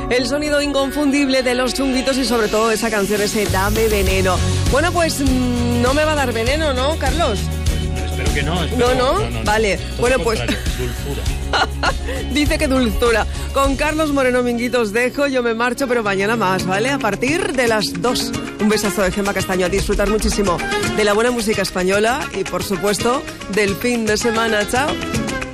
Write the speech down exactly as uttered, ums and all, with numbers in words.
el sonido inconfundible de Los Chunguitos y sobre todo esa canción, ese Dame Veneno. Bueno, pues mmm, no me va a dar veneno, ¿no, Carlos? Espero que no. Espero, no, no, no, no, no. Vale, Todo bueno, lo pues... dulzura. Dice que dulzura. Con Carlos Moreno Minguito os dejo, yo me marcho, pero mañana más, ¿vale? A partir de las dos. Un besazo de Gemma Castaño, a disfrutar muchísimo de la buena música española y, por supuesto, del fin de semana. Chao.